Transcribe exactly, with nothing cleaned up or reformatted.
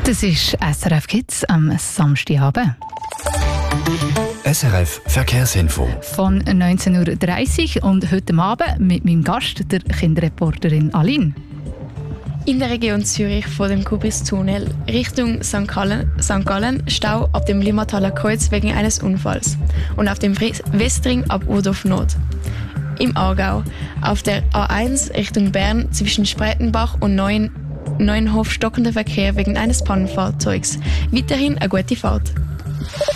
Das ist S R F Kids am Samstagabend. S R F Verkehrsinfo. Von neunzehn Uhr dreißig und heute Abend mit meinem Gast, der Kinderreporterin Aline. In der Region Zürich vor dem Kubistunnel Richtung Sankt Gallen, Sankt Gallen Stau ab dem Limmathaler Kreuz wegen eines Unfalls und auf dem Westring ab Urdorf Nord. Im Aargau auf der A eins Richtung Bern zwischen Spreitenbach und Neuen, Neuenhof stockender Verkehr wegen eines Pannenfahrzeugs. Weiterhin eine gute Fahrt.